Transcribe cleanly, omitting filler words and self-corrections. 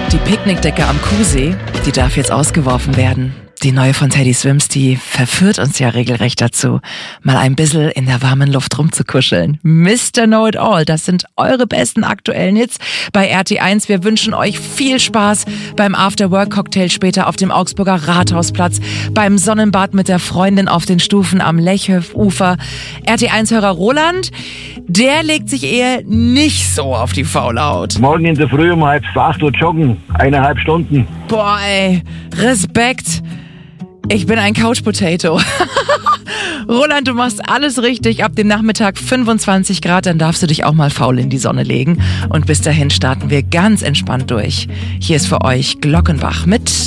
Die Picknickdecke am Kuhsee, die darf jetzt ausgeworfen werden. Die neue von Teddy Swims, die verführt uns ja regelrecht dazu, mal ein bisschen in der warmen Luft rumzukuscheln. Mr. Know-it-all, das sind eure besten aktuellen Hits bei RT1. Wir wünschen euch viel Spaß beim After-Work-Cocktail später auf dem Augsburger Rathausplatz, beim Sonnenbad mit der Freundin auf den Stufen am Lechhöfufer. RT1-Hörer Roland, der legt sich eher nicht so auf die Faulhaut. Morgen in der Früh um 7:30 Uhr joggen, 1,5 Stunden. Boah, ey, Respekt. Ich bin ein Couch-Potato. Roland, du machst alles richtig. Ab dem Nachmittag 25 Grad, dann darfst du dich auch mal faul in die Sonne legen. Und bis dahin starten wir ganz entspannt durch. Hier ist für euch Glockenbach mit